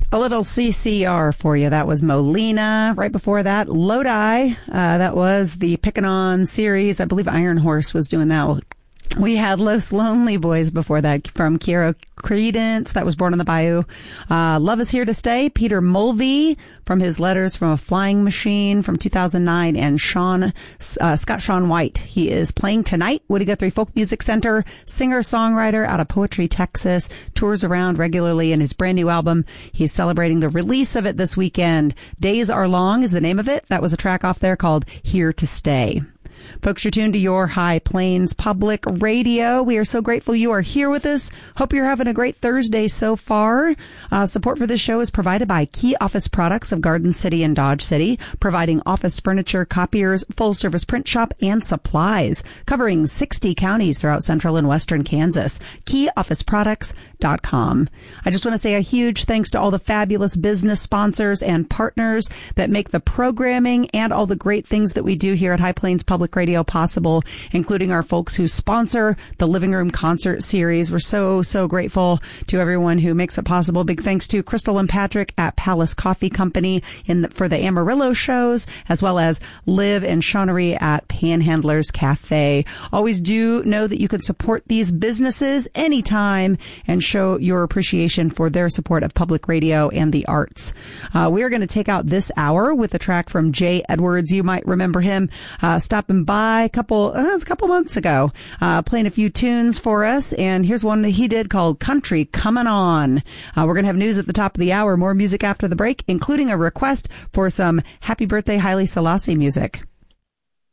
A little CCR for you. That was Molina. Right before that, Lodi. That was the Pickin' On series. I believe Iron Horse was doing that. We had Los Lonely Boys before that from Kiero Credence. That was Born on the Bayou. Love Is Here to Stay. Peter Mulvey from his Letters from a Flying Machine from 2009. And Scott Sean White. He is playing tonight. Woody Guthrie Folk Music Center. Singer-songwriter out of Poetry, Texas. Tours around regularly in his brand new album. He's celebrating the release of it this weekend. Days Are Long is the name of it. That was a track off there called Here to Stay. Folks, you're tuned to your High Plains Public Radio. We are so grateful you are here with us. Hope you're having a great Thursday so far. Support for this show is provided by Key Office Products of Garden City and Dodge City, providing office furniture, copiers, full-service print shop, and supplies, covering 60 counties throughout central and western Kansas. KeyOfficeProducts.com. I just want to say a huge thanks to all the fabulous business sponsors and partners that make the programming and all the great things that we do here at High Plains Public Radio possible, including our folks who sponsor the Living Room Concert Series. We're so grateful to everyone who makes it possible. Big thanks to Crystal and Patrick at Palace Coffee Company for the Amarillo shows, as well as Liv and Shawnery at Panhandlers Cafe. Always do know that you can support these businesses anytime and show your appreciation for their support of public radio and the arts. We are going to take out this hour with a track from Jay Edwards. You might remember him stopping by a couple months ago, playing a few tunes for us. And here's one that he did called Country Comin' On. We're going to have news at the top of the hour, more music after the break, including a request for some Happy Birthday Haile Selassie music.